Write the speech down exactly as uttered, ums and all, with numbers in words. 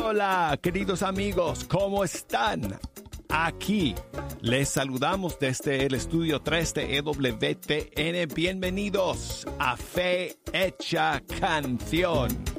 Hola, queridos amigos, ¿cómo están? Aquí les saludamos desde el estudio tres de E W T N. Bienvenidos a Fe Hecha Canción.